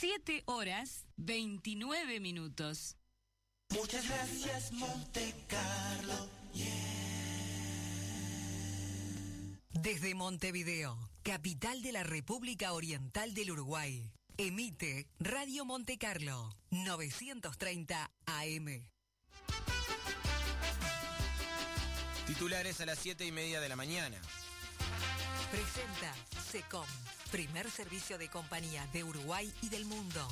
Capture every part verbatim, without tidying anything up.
siete horas veintinueve minutos. Muchas gracias, Monte Carlo. Yeah. Desde Montevideo, capital de la República Oriental del Uruguay, emite Radio Monte Carlo, novecientos treinta A M. Titulares a las siete y media de la mañana. Presenta SECOM, primer servicio de compañía de Uruguay y del mundo.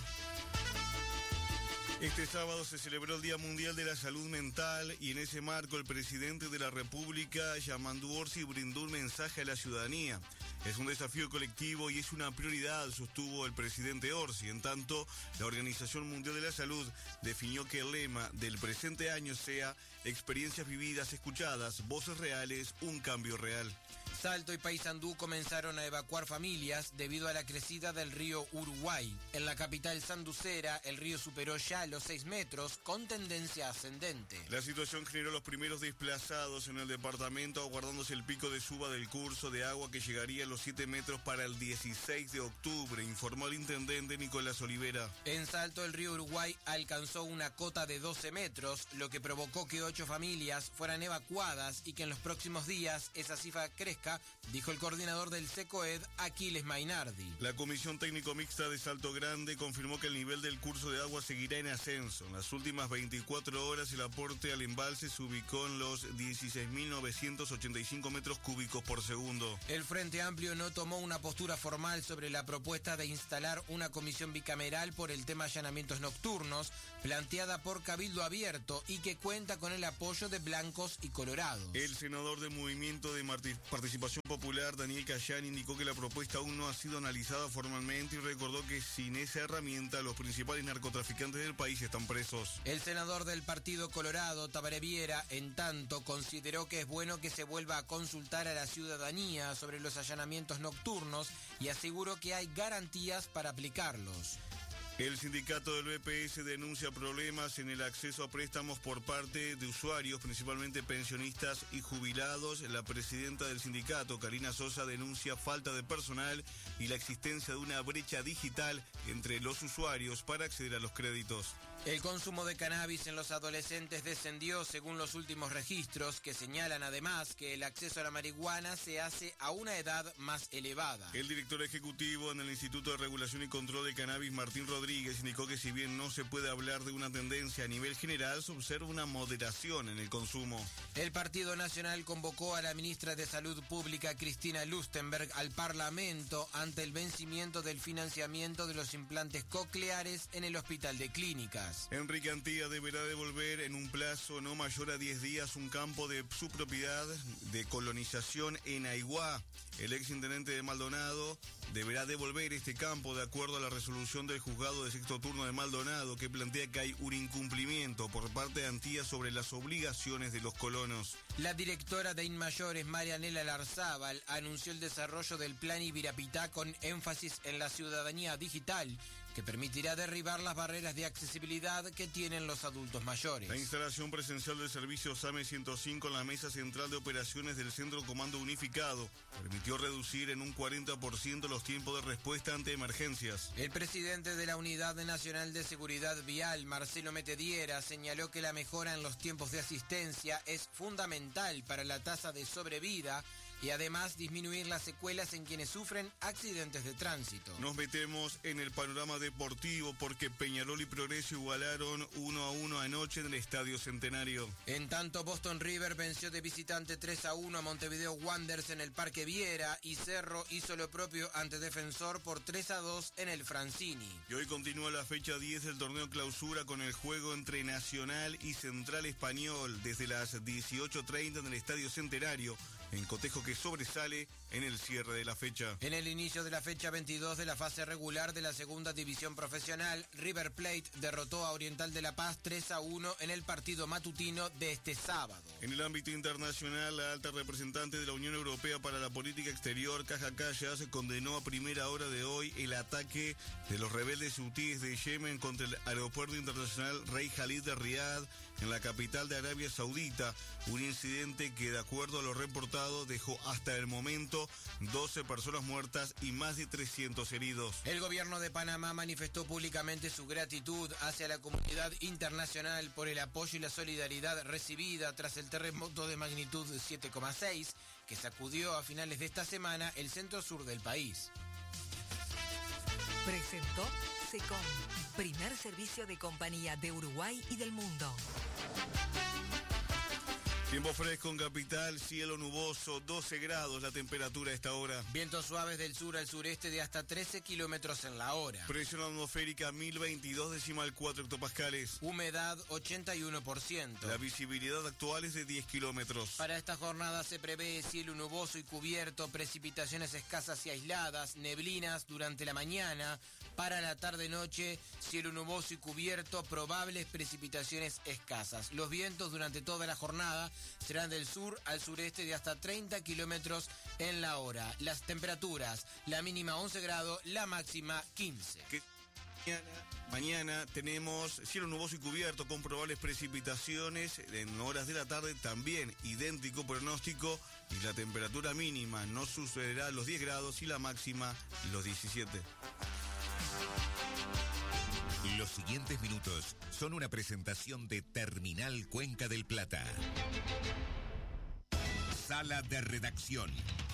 Este sábado se celebró el Día Mundial de la Salud Mental y en ese marco el presidente de la República, Yamandu Orsi, brindó un mensaje a la ciudadanía. Es un desafío colectivo y es una prioridad, sostuvo el presidente Orsi. En tanto, la Organización Mundial de la Salud definió que el lema del presente año sea experiencias vividas, escuchadas, voces reales, un cambio real. Salto y Paysandú comenzaron a evacuar familias debido a la crecida del río Uruguay. En la capital sanducera, el río superó ya los seis metros con tendencia ascendente. La situación generó los primeros desplazados en el departamento, aguardándose el pico de suba del curso de agua que llegaría a los siete metros para el dieciséis de octubre, informó el intendente Nicolás Olivera. En Salto, el río Uruguay alcanzó una cota de doce metros, lo que provocó que ocho familias fueran evacuadas y que en los próximos días esa cifra crezca, dijo el coordinador del SECOED, Aquiles Mainardi. La Comisión Técnico Mixta de Salto Grande confirmó que el nivel del curso de agua seguirá en ascenso. En las últimas veinticuatro horas el aporte al embalse se ubicó en los dieciséis mil novecientos ochenta y cinco metros cúbicos por segundo. El Frente Amplio no tomó una postura formal sobre la propuesta de instalar una comisión bicameral por el tema allanamientos nocturnos, planteada por Cabildo Abierto y que cuenta con el apoyo de blancos y colorados. El senador del Movimiento de Participación Popular, Daniel Cayán, indicó que la propuesta aún no ha sido analizada formalmente y recordó que sin esa herramienta los principales narcotraficantes del país están presos. El senador del Partido Colorado, Tabaré Viera, en tanto, consideró que es bueno que se vuelva a consultar a la ciudadanía sobre los allanamientos nocturnos y aseguró que hay garantías para aplicarlos. El sindicato del B P S denuncia problemas en el acceso a préstamos por parte de usuarios, principalmente pensionistas y jubilados. La presidenta del sindicato, Karina Sosa, denuncia falta de personal y la existencia de una brecha digital entre los usuarios para acceder a los créditos. El consumo de cannabis en los adolescentes descendió según los últimos registros, que señalan además que el acceso a la marihuana se hace a una edad más elevada. El director ejecutivo en el Instituto de Regulación y Control de Cannabis, Martín Rodríguez, Rodríguez indicó que si bien no se puede hablar de una tendencia a nivel general, se observa una moderación en el consumo. El Partido Nacional convocó a la ministra de Salud Pública, Cristina Lustenberg, al Parlamento ante el vencimiento del financiamiento de los implantes cocleares en el Hospital de Clínicas. Enrique Antía deberá devolver en un plazo no mayor a diez días un campo de su propiedad de colonización en Aiguá. El exintendente de Maldonado deberá devolver este campo de acuerdo a la resolución del juzgado de sexto turno de Maldonado, que plantea que hay un incumplimiento por parte de Antía sobre las obligaciones de los colonos. La directora de Inmayores, Marianela Larzábal, anunció el desarrollo del plan Ibirapitá con énfasis en la ciudadanía digital, que permitirá derribar las barreras de accesibilidad que tienen los adultos mayores. La instalación presencial del servicio SAME ciento cinco en la mesa central de operaciones del Centro Comando Unificado permitió reducir en un cuarenta por ciento los tiempos de respuesta ante emergencias. El presidente de la Unidad Nacional de Seguridad Vial, Marcelo Metediera, señaló que la mejora en los tiempos de asistencia es fundamental para la tasa de sobrevida y además disminuir las secuelas en quienes sufren accidentes de tránsito. Nos metemos en el panorama deportivo porque Peñarol y Progreso igualaron uno a uno anoche en el Estadio Centenario. En tanto, Boston River venció de visitante tres a uno a Montevideo Wanderers en el Parque Viera y Cerro hizo lo propio ante Defensor por tres a dos en el Francini. Y hoy continúa la fecha diez del torneo clausura con el juego entre Nacional y Central Español desde las dieciocho treinta en el Estadio Centenario, en cotejo que sobresale en el cierre de la fecha. En el inicio de la fecha veintidós de la fase regular de la segunda división profesional, River Plate derrotó a Oriental de La Paz tres a uno en el partido matutino de este sábado. En el ámbito internacional, la alta representante de la Unión Europea para la Política Exterior, Kaja Kallas, se condenó a primera hora de hoy el ataque de los rebeldes hutíes de Yemen contra el aeropuerto internacional Rey Khalid de Riad, en la capital de Arabia Saudita, un incidente que, de acuerdo a lo reportado, dejó hasta el momento dejando doce personas muertas y más de trescientos heridos. El gobierno de Panamá manifestó públicamente su gratitud hacia la comunidad internacional por el apoyo y la solidaridad recibida tras el terremoto de magnitud siete coma seis que sacudió a finales de esta semana el centro-sur del país. Presentó SECOM, primer servicio de compañía de Uruguay y del mundo. Tiempo fresco en capital, cielo nuboso, doce grados la temperatura a esta hora. Vientos suaves del sur al sureste de hasta trece kilómetros en la hora. Presión atmosférica mil veintidós decimal cuatro hectopascales. Humedad ochenta y uno por ciento. La visibilidad actual es de diez kilómetros. Para esta jornada se prevé cielo nuboso y cubierto, precipitaciones escasas y aisladas, neblinas durante la mañana. Para la tarde-noche, cielo nuboso y cubierto, probables precipitaciones escasas. Los vientos durante toda la jornada serán del sur al sureste de hasta treinta kilómetros en la hora. Las temperaturas, la mínima once grados, la máxima quince. ¿Qué? Mañana, mañana tenemos cielo nuboso y cubierto con probables precipitaciones en horas de la tarde, también idéntico pronóstico, y la temperatura mínima no superará los diez grados y la máxima los diecisiete. Los siguientes minutos son una presentación de Terminal Cuenca del Plata. Sala de redacción.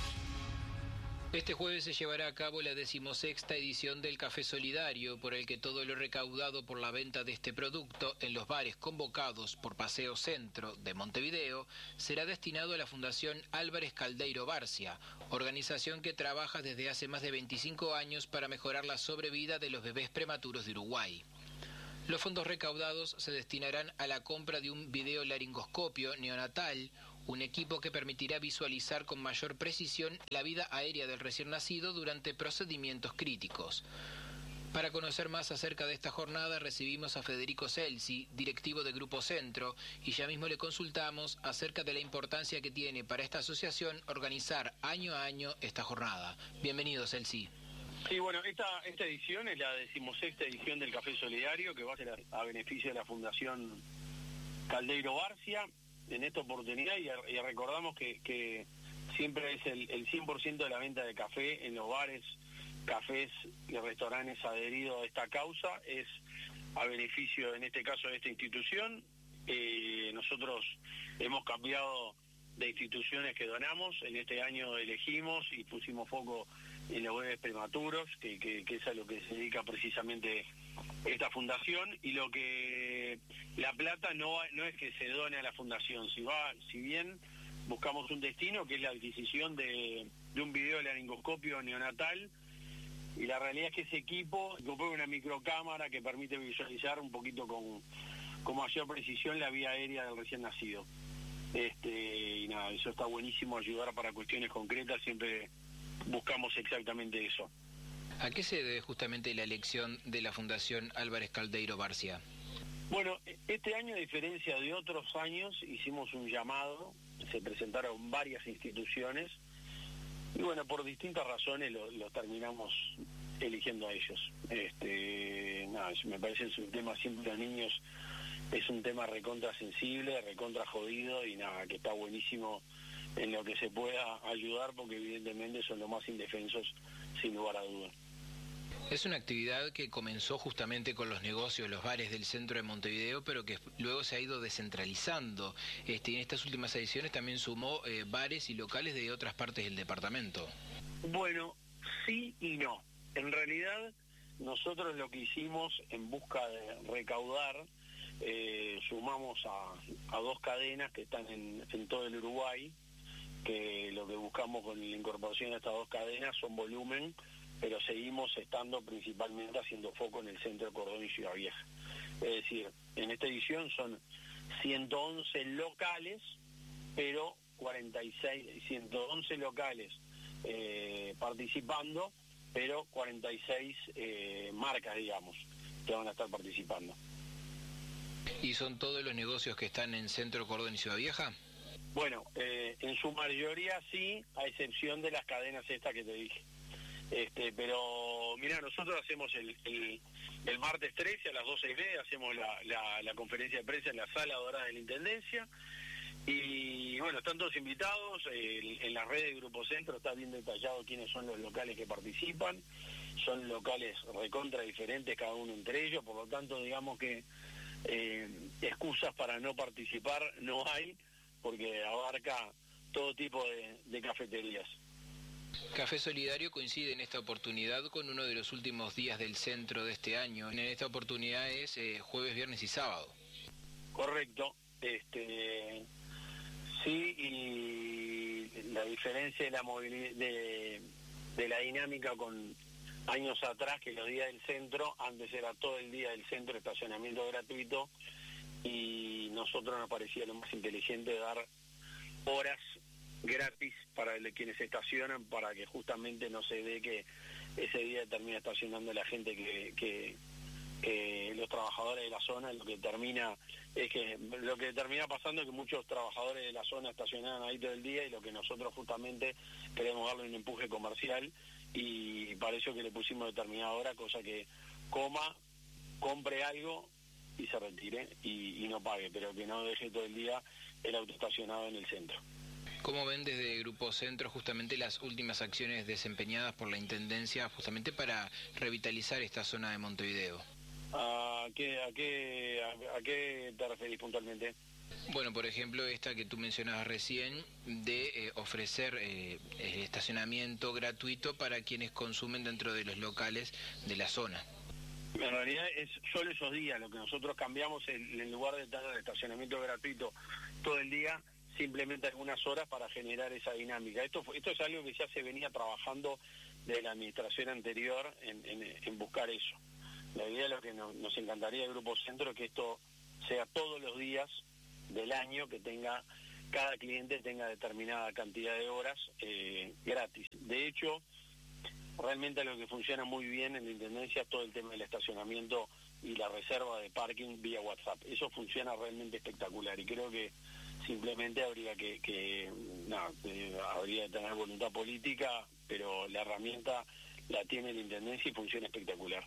Este jueves se llevará a cabo la decimosexta edición del Café Solidario, por el que todo lo recaudado por la venta de este producto en los bares convocados por Paseo Centro de Montevideo será destinado a la Fundación Álvarez Caldeiro Barcia, organización que trabaja desde hace más de veinticinco años para mejorar la sobrevida de los bebés prematuros de Uruguay. Los fondos recaudados se destinarán a la compra de un videolaringoscopio neonatal, un equipo que permitirá visualizar con mayor precisión la vida aérea del recién nacido durante procedimientos críticos. Para conocer más acerca de esta jornada recibimos a Federico Celsi, directivo de Grupo Centro, y ya mismo le consultamos acerca de la importancia que tiene para esta asociación organizar año a año esta jornada. Bienvenido, Celsi. Sí, bueno, esta, esta edición es la decimosexta edición del Café Solidario, que va a ser a, a beneficio de la Fundación Caldeiro Barcia. En esta oportunidad, y, y recordamos que, que siempre es el, el cien por ciento de la venta de café en los bares, cafés y restaurantes adheridos a esta causa, es a beneficio, en este caso, de esta institución. Eh, nosotros hemos cambiado de instituciones que donamos, en este año elegimos y pusimos foco en los bebés prematuros, que, que, que es a lo que se dedica precisamente esta fundación, y lo que la plata no no es que se done a la fundación, si va, si bien buscamos un destino que es la adquisición de, de un videolaringoscopio neonatal, y la realidad es que ese equipo compró una microcámara que permite visualizar un poquito con, con mayor precisión la vía aérea del recién nacido. Este, y nada, eso está buenísimo, ayudar para cuestiones concretas, siempre buscamos exactamente eso. ¿A qué se debe justamente la elección de la Fundación Álvarez Caldeiro Barcia? Bueno, este año, a diferencia de otros años, hicimos un llamado, se presentaron varias instituciones, y bueno, por distintas razones lo, lo terminamos eligiendo a ellos. Este, nada, me parece que un tema siempre de los niños, es un tema recontra sensible, recontra jodido, y nada, que está buenísimo en lo que se pueda ayudar, porque evidentemente son los más indefensos, sin lugar a dudas. Es una actividad que comenzó justamente con los negocios, los bares del centro de Montevideo, pero que luego se ha ido descentralizando. Este, y en estas últimas ediciones también sumó eh, bares y locales de otras partes del departamento. Bueno, sí y no. En realidad, nosotros lo que hicimos en busca de recaudar, eh, sumamos a, a dos cadenas que están en, en todo el Uruguay, que lo que buscamos con la incorporación de estas dos cadenas son volumen, pero seguimos estando principalmente haciendo foco en el centro de Cordón y Ciudad Vieja. Es decir, en esta edición son ciento once locales, pero cuarenta y seis, ciento once locales eh, participando, pero cuarenta y seis eh, marcas, digamos, que van a estar participando. ¿Y son todos los negocios que están en Centro Cordón y Ciudad Vieja? Bueno, eh, en su mayoría sí, a excepción de las cadenas estas que te dije. Este, pero mira, nosotros hacemos el, el, el martes trece a las doce y media, hacemos la, la, la conferencia de prensa en la Sala Dorada de la Intendencia, Y bueno, están todos invitados, eh, en la red de Grupo Centro está bien detallado quiénes son los locales que participan, son locales recontra diferentes cada uno entre ellos, por lo tanto digamos que eh, excusas para no participar no hay, porque abarca todo tipo de, de cafeterías. Café Solidario coincide en esta oportunidad con uno de los últimos días del centro de este año. En esta oportunidad es eh, jueves, viernes y sábado. Correcto. Este, sí, y la diferencia de la movilidad, de, de la dinámica con años atrás, que los días del centro, antes era todo el día del centro, estacionamiento gratuito, y nosotros nos parecía lo más inteligente dar horas gratis para quienes se estacionan, para que justamente no se dé que ese día termina estacionando la gente que, que, que los trabajadores de la zona. Lo que termina es que lo que termina pasando es que muchos trabajadores de la zona estacionan ahí todo el día, y lo que nosotros justamente queremos darle un empuje comercial, y para eso que le pusimos determinada hora, cosa que coma, compre algo y se retire y, y no pague, pero que no deje todo el día el auto estacionado en el centro. ¿Cómo ven desde Grupo Centro justamente las últimas acciones desempeñadas por la Intendencia justamente para revitalizar esta zona de Montevideo? ¿A qué, a qué, a, a qué te referís puntualmente? Bueno, por ejemplo, esta que tú mencionabas recién, de eh, ofrecer eh, el estacionamiento gratuito para quienes consumen dentro de los locales de la zona. En realidad es solo esos días. Lo que nosotros cambiamos, en, en lugar de tener el estacionamiento gratuito todo el día, simplemente algunas horas para generar esa dinámica. Esto esto es algo que ya se venía trabajando de la administración anterior en, en, en buscar eso. La idea de lo que nos, nos encantaría del Grupo Centro es que esto sea todos los días del año, que tenga cada cliente tenga determinada cantidad de horas eh, gratis. De hecho, realmente lo que funciona muy bien en la Intendencia es todo el tema del estacionamiento y la reserva de parking vía WhatsApp. Eso funciona realmente espectacular, y creo que simplemente habría que, que no, eh, habría que tener voluntad política, pero la herramienta la tiene la Intendencia y funciona espectacular.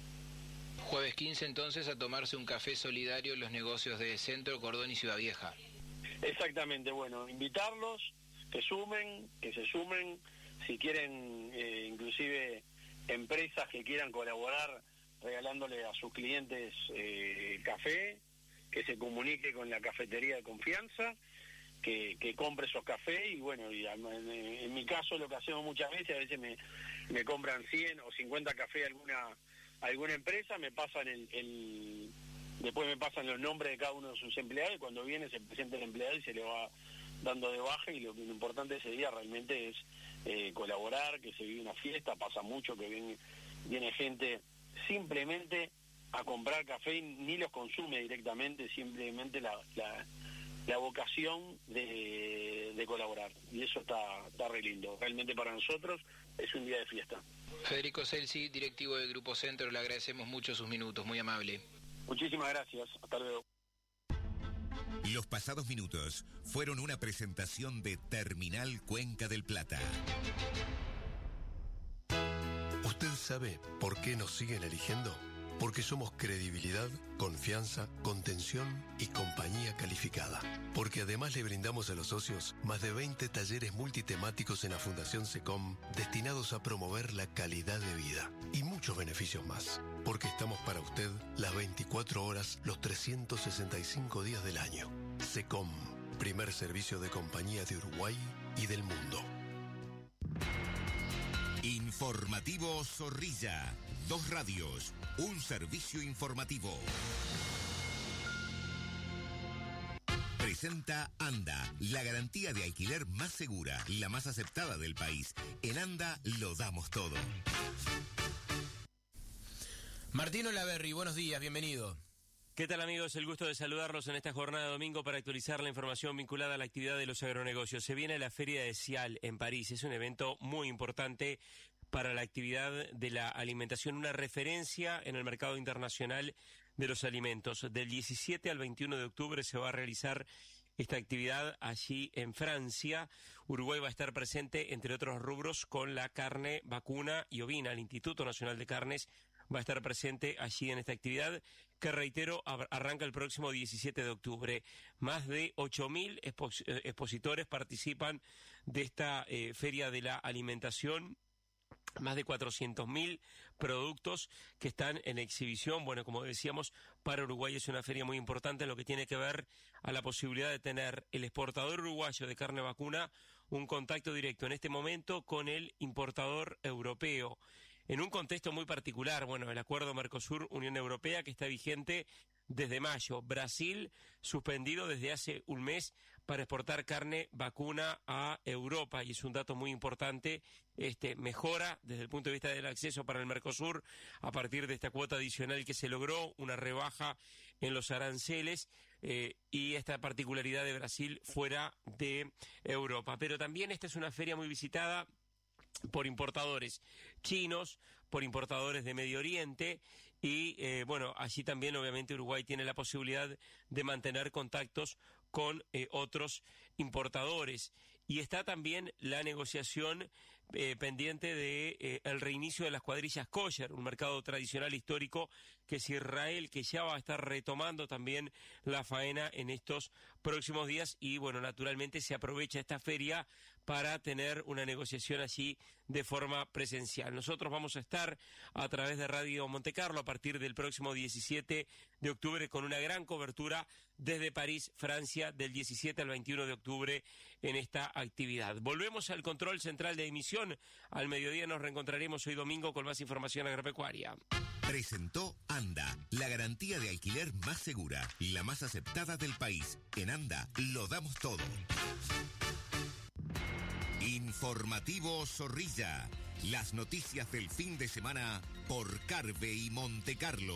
Jueves quince entonces a tomarse un café solidario en los negocios de Centro, Cordón y Ciudad Vieja. Exactamente, bueno, invitarlos, que sumen, que se sumen, si quieren eh, inclusive empresas que quieran colaborar regalándole a sus clientes eh, café, que se comunique con la cafetería de confianza, que, que compre esos cafés, y bueno, y en, en mi caso lo que hacemos muchas veces, a veces me, me compran cien o cincuenta cafés alguna alguna empresa, me pasan el, el después me pasan los nombres de cada uno de sus empleados, y cuando viene se presenta el empleado y se le va dando de baja, y lo, lo importante ese día realmente es eh, colaborar, que se vive una fiesta. Pasa mucho que viene, viene gente simplemente a comprar café y ni los consume directamente, simplemente la, la, la vocación de, de colaborar, y eso está, está re lindo. Realmente para nosotros es un día de fiesta. Federico Celsi, directivo del Grupo Centro, le agradecemos mucho sus minutos, muy amable. Muchísimas gracias, hasta luego. Los pasados minutos fueron una presentación de Terminal Cuenca del Plata. ¿Usted sabe por qué nos siguen eligiendo? Porque somos credibilidad, confianza, contención y compañía calificada. Porque además le brindamos a los socios más de veinte talleres multitemáticos en la Fundación SECOM destinados a promover la calidad de vida y muchos beneficios más. Porque estamos para usted las veinticuatro horas, los trescientos sesenta y cinco días del año. SECOM, primer servicio de compañía de Uruguay y del mundo. Informativo Zorrilla. Dos radios, un servicio informativo. Presenta ANDA, la garantía de alquiler más segura, la más aceptada del país. En ANDA lo damos todo. Martín Olaverri, buenos días, bienvenido. ¿Qué tal, amigos? El gusto de saludarlos en esta jornada de domingo para actualizar la información vinculada a la actividad de los agronegocios. Se viene la Feria de Cial en París. Es un evento muy importante para la actividad de la alimentación, una referencia en el mercado internacional de los alimentos. Del diecisiete al veintiuno de octubre se va a realizar esta actividad allí en Francia. Uruguay va a estar presente, entre otros rubros, con la carne vacuna y ovina. El Instituto Nacional de Carnes va a estar presente allí en esta actividad, que reitero, arranca el próximo diecisiete de octubre. Más de ocho mil expos- expositores participan de esta eh, Feria de la Alimentación. Más de cuatrocientos mil productos que están en exhibición. Bueno, como decíamos, para Uruguay es una feria muy importante en lo que tiene que ver a la posibilidad de tener el exportador uruguayo de carne vacuna un contacto directo en este momento con el importador europeo. En un contexto muy particular, bueno, el acuerdo Mercosur-Unión Europea que está vigente desde mayo. Brasil suspendido desde hace un mes para exportar carne vacuna a Europa, y es un dato muy importante. Este mejora desde el punto de vista del acceso para el Mercosur a partir de esta cuota adicional que se logró, una rebaja en los aranceles eh, y esta particularidad de Brasil fuera de Europa. Pero también esta es una feria muy visitada por importadores chinos, por importadores de Medio Oriente, y eh, bueno, allí también obviamente Uruguay tiene la posibilidad de mantener contactos con eh, otros importadores. Y está también la negociación eh, pendiente de eh, el reinicio de las cuadrillas kosher, un mercado tradicional histórico que es Israel, que ya va a estar retomando también la faena en estos próximos días, y bueno, naturalmente se aprovecha esta feria para tener una negociación allí de forma presencial. Nosotros vamos a estar a través de Radio Montecarlo a partir del próximo diecisiete de octubre con una gran cobertura desde París, Francia, del diecisiete al veintiuno de octubre en esta actividad. Volvemos al control central de emisión. Al mediodía nos reencontraremos hoy domingo con más información agropecuaria. Presentó ANDA, la garantía de alquiler más segura y la más aceptada del país. En ANDA lo damos todo. Informativo Zorrilla. Las noticias del fin de semana por Carve y Montecarlo.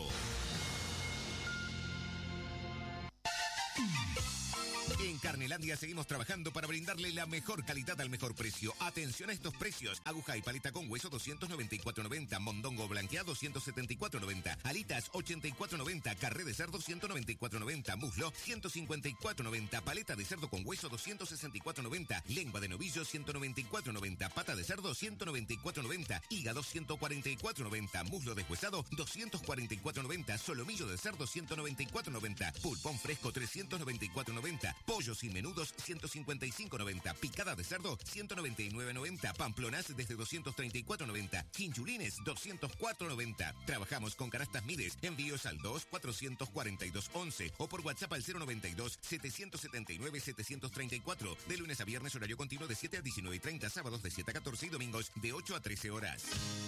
En Carnelandia seguimos trabajando para brindarle la mejor calidad al mejor precio. Atención a estos precios: aguja y paleta con hueso doscientos noventa y cuatro noventa, mondongo blanqueado ciento setenta y cuatro noventa, alitas ochenta y cuatro noventa, carré de cerdo ciento noventa y cuatro noventa, muslo ciento cincuenta y cuatro noventa, paleta de cerdo con hueso doscientos sesenta y cuatro noventa, lengua de novillo ciento noventa y cuatro noventa, pata de cerdo ciento noventa y cuatro noventa, hígado ciento cuarenta y cuatro noventa, muslo deshuesado doscientos cuarenta y cuatro noventa, solomillo de cerdo ciento noventa y cuatro noventa, pulpón fresco trescientos noventa y cuatro noventa, pollos y menudos ciento cincuenta y cinco noventa, picada de cerdo ciento noventa y nueve noventa, pamplonas desde doscientos treinta y cuatro noventa, chinchulines doscientos cuatro noventa. Trabajamos con canastas Mides, envíos al dos cuatrocientos cuarenta y dos once o por WhatsApp al cero noventa y dos setecientos setenta y nueve setecientos treinta y cuatro, de lunes a viernes horario continuo de siete a diecinueve y treinta, sábados de siete a catorce y domingos de ocho a trece horas.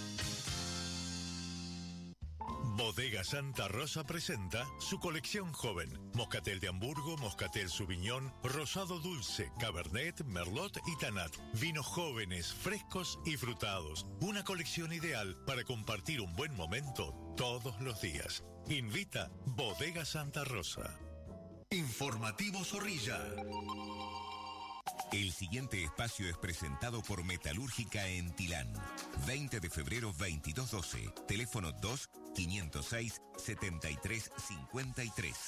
Bodega Santa Rosa presenta su colección joven. Moscatel de Hamburgo, Moscatel Sauvignon, Rosado Dulce, Cabernet, Merlot y Tanat. Vinos jóvenes, frescos y frutados. Una colección ideal para compartir un buen momento todos los días. Invita Bodega Santa Rosa. Informativo Zorrilla. El siguiente espacio es presentado por Metalúrgica en Tilán. veinte de febrero veintidós doce. Teléfono dos quinientos seis setenta y tres cincuenta y tres.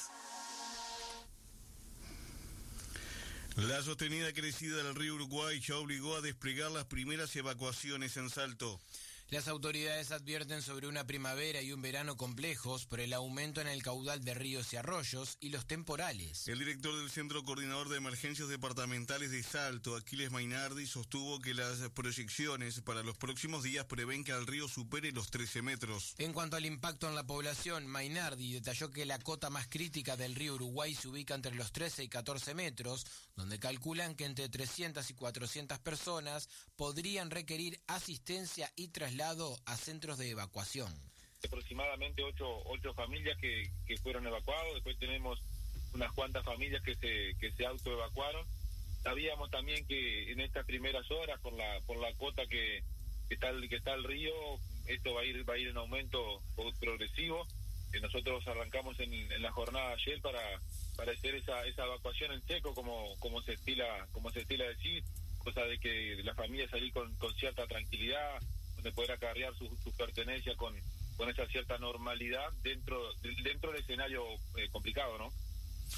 La sostenida crecida del río Uruguay ya obligó a desplegar las primeras evacuaciones en Salto. Las autoridades advierten sobre una primavera y un verano complejos por el aumento en el caudal de ríos y arroyos y los temporales. El director del Centro Coordinador de Emergencias Departamentales de Salto, Aquiles Mainardi, sostuvo que las proyecciones para los próximos días prevén que el río supere los trece metros. En cuanto al impacto en la población, Mainardi detalló que la cota más crítica del río Uruguay se ubica entre los trece y catorce metros, donde calculan que entre trescientas y cuatrocientas personas podrían requerir asistencia y traslado a centros de evacuación. Aproximadamente ocho, ocho familias que, que fueron evacuadas. Después tenemos unas cuantas familias que se que se autoevacuaron. Sabíamos también que en estas primeras horas, por la por la cuota que, que está el que está el río, esto va a ir va a ir en aumento progresivo. Eh, nosotros arrancamos en, en la jornada de ayer para para hacer esa esa evacuación en seco, como como se estila como se estila decir, cosa de que la familia salir con, con cierta tranquilidad, donde poder acarrear sus su pertenencias con, con esa cierta normalidad dentro, dentro del escenario eh, complicado, ¿no?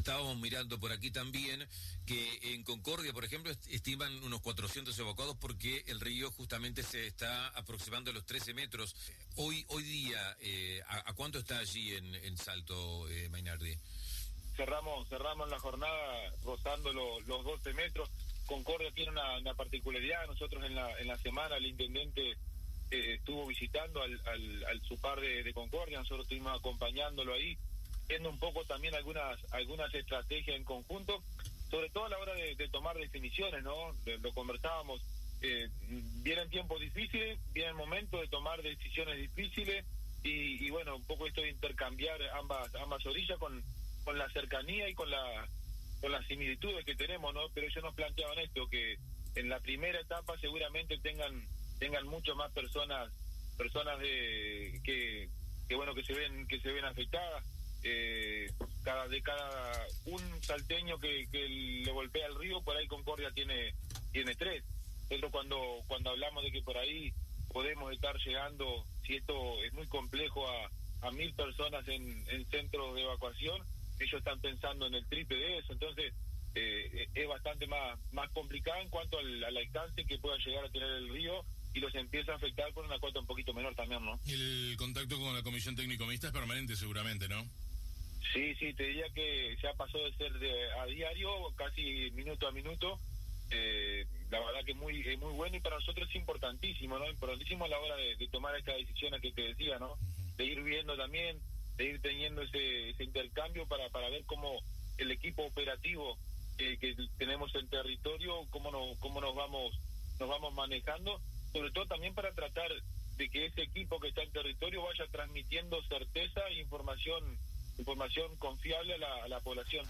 Estábamos mirando por aquí también que en Concordia, por ejemplo, estiman unos cuatrocientos evacuados porque el río justamente se está aproximando a los trece metros. Hoy hoy día, eh, ¿a, ¿a cuánto está allí en, en Salto, eh, Mainardi? Cerramos cerramos la jornada rozando lo, los doce metros. Concordia tiene una, una particularidad. Nosotros en la en la semana el intendente eh, estuvo visitando al, al, al SUPAR de, de Concordia, nosotros estuvimos acompañándolo ahí, viendo un poco también algunas algunas estrategias en conjunto, sobre todo a la hora de, de tomar definiciones, ¿no? De, lo conversábamos, eh, vienen tiempos difíciles, vienen momentos de tomar decisiones difíciles y, y bueno, un poco esto de intercambiar ambas ambas orillas con, con la cercanía y con la con las similitudes que tenemos, ¿no? Pero ellos nos planteaban esto, que en la primera etapa seguramente tengan tengan mucho más personas personas de que, que bueno que se ven que se ven afectadas. Eh, cada de cada un salteño que, que le golpea el río, por ahí Concordia tiene tiene tres. Nosotros cuando cuando hablamos de que por ahí podemos estar llegando, si esto es muy complejo, a, a mil personas en, en centros de evacuación, ellos están pensando en el triple de eso. Entonces eh, es bastante más más complicado en cuanto al, al alcance que pueda llegar a tener el río, y los empieza a afectar con una cuota un poquito menor también, ¿no? El contacto con la comisión técnico mixta es permanente seguramente, ¿no? Sí, sí, te diría que ya pasó de ser de, a diario, casi minuto a minuto. Eh, la verdad que muy es muy bueno, y para nosotros es importantísimo, ¿no? Importantísimo a la hora de, de tomar estas decisiones que te decía, ¿no? De ir viendo también, de ir teniendo ese, ese intercambio para, para ver cómo el equipo operativo eh, que tenemos en territorio, cómo, no, cómo nos vamos nos vamos manejando, sobre todo también para tratar de que ese equipo que está en territorio vaya transmitiendo certeza e información información confiable a la, a la población.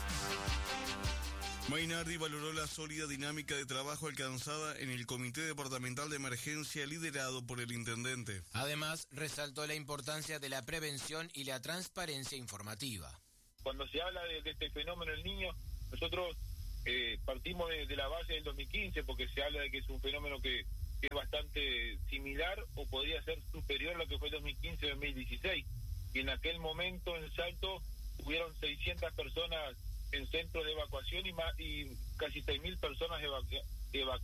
Mainardi valoró la sólida dinámica de trabajo alcanzada en el Comité Departamental de Emergencia liderado por el intendente. Además, resaltó la importancia de la prevención y la transparencia informativa. Cuando se habla de, de este fenómeno del Niño, nosotros eh, partimos de, de la base del dos mil quince, porque se habla de que es un fenómeno que, que es bastante similar o podría ser superior a lo que fue el dos mil quince dos mil dieciséis. Y en aquel momento en Salto hubieron seiscientas personas en centros de evacuación y más y casi seis mil personas evacu evacuadas.